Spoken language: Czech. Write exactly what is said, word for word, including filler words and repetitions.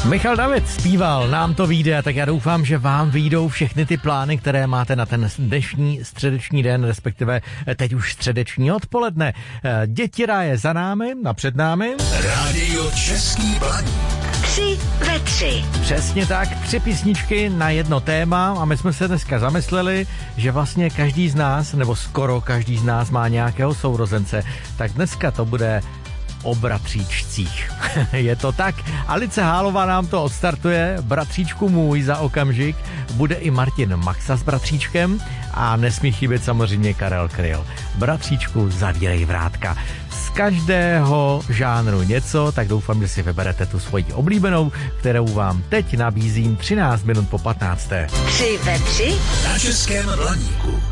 Michal David zpíval, nám to vyjde, tak já doufám, že vám vyjdou všechny ty plány, které máte na ten dnešní středeční den, respektive teď už středeční odpoledne. Dětira je za námi a před námi Rádio Český Blaník. Tři ve tři. Přesně tak, tři písničky na jedno téma a my jsme se dneska zamysleli, že vlastně každý z nás, nebo skoro každý z nás má nějakého sourozence, tak dneska to bude o bratříčcích. Je to tak? Alice Hálová nám to odstartuje, bratříčku můj za okamžik, bude i Martin Maxa s bratříčkem a nesmí chybět samozřejmě Karel Kryl. Bratříčku, zavírej vrátka. Z každého žánru něco, tak doufám, že si vyberete tu svoji oblíbenou, kterou vám teď nabízím třináct minut po patnácté. Tři ve tři Na Českém Blaníku.